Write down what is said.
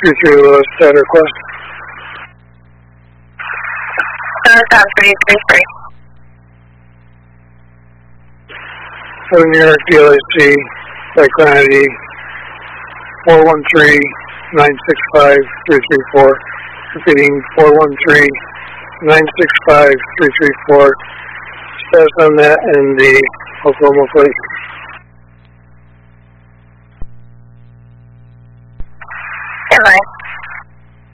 33 Lewis, that request. Sound 333. For the New York DLAC, by quantity 413-965-334. Repeating 413-965-334. Status on that and the Oklahoma plate.